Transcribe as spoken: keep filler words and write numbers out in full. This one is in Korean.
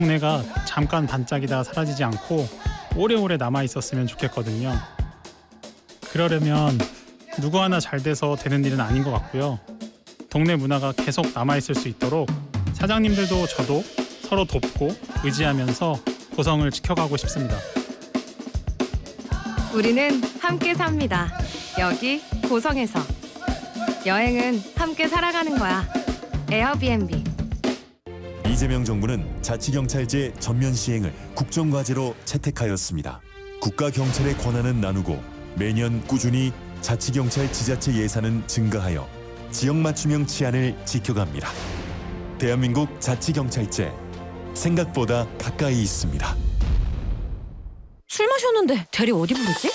동네가 잠깐 반짝이다 사라지지 않고 오래오래 남아 있었으면 좋겠거든요. 그러려면 누구 하나 잘 돼서 되는 일은 아닌 것 같고요. 동네 문화가 계속 남아 있을 수 있도록 사장님들도 저도 서로 돕고 의지하면서 고성을 지켜가고 싶습니다. 우리는 함께 삽니다. 여기 고성에서. 여행은 함께 살아가는 거야. 에어비앤비. 이재명 정부는 자치경찰제 전면 시행을 국정과제로 채택하였습니다. 국가경찰의 권한은 나누고 매년 꾸준히 자치경찰 지자체 예산은 증가하여 지역 맞춤형 치안을 지켜갑니다. 대한민국 자치경찰제, 생각보다 가까이 있습니다. 술 마셨는데 대리 어디 부르지?